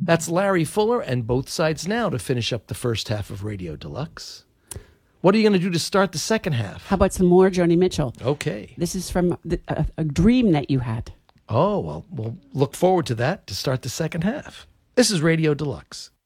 That's Larry Fuller and Both Sides Now to finish up the first half of Radio Deluxe. What are you going to do to start the second half? How about some more Joni Mitchell? Okay. This is from a dream that you had. Oh, well, we'll look forward to that to start the second half. This is Radio Deluxe.